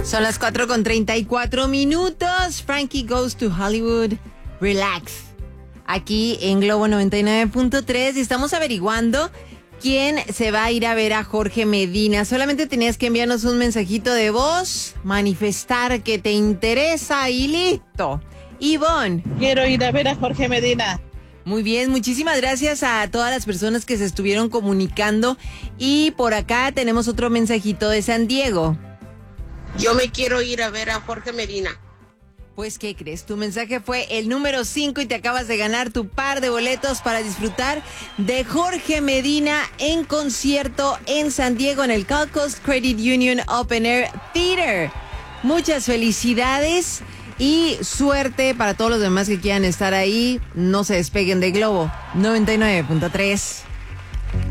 Son las 4:34. Frankie Goes to Hollywood. Relax. Aquí en Globo 99.3 y estamos averiguando quién se va a ir a ver a Jorge Medina. Solamente tenías que enviarnos un mensajito de voz, manifestar que te interesa y listo. Ivonne. Quiero ir a ver a Jorge Medina. Muy bien, muchísimas gracias a todas las personas que se estuvieron comunicando. Y por acá tenemos otro mensajito de San Diego. Yo me quiero ir a ver a Jorge Medina. Pues, ¿qué crees? Tu mensaje fue el número 5 y te acabas de ganar tu par de boletos para disfrutar de Jorge Medina en concierto en San Diego en el Gold Coast Credit Union Open Air Theater. Muchas felicidades y suerte para todos los demás que quieran estar ahí. No se despeguen de Globo 99.3.